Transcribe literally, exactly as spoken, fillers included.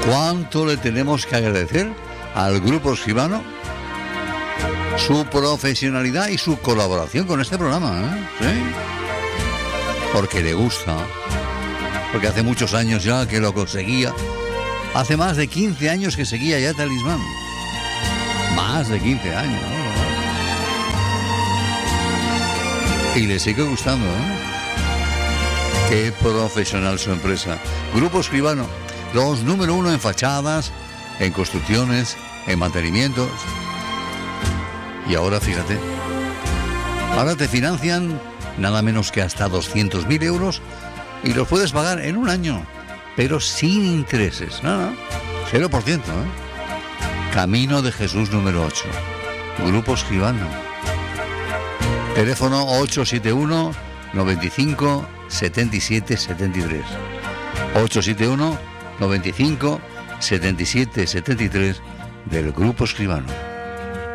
¿Cuánto le tenemos que agradecer al Grupo Escribano su profesionalidad y su colaboración con este programa, ¿eh? ¿Sí? Porque le gusta, porque hace muchos años ya que lo conseguía, hace más de quince años que seguía ya Talismán, más de quince años, ¿no? Y le sigue gustando, ¿eh? Qué profesional su empresa. Grupo Escribano, los número uno en fachadas, en construcciones, en mantenimientos. Y ahora fíjate, ahora te financian nada menos que hasta doscientos mil euros y los puedes pagar en un año, pero sin intereses, nada, cero por ciento, ¿eh? Camino de Jesús número ocho, Grupo Escribano. Teléfono ocho siete uno, noventa y cinco, setenta y siete, setenta y tres. ocho siete uno, noventa y cinco, setenta y siete, setenta y tres del Grupo Escribano.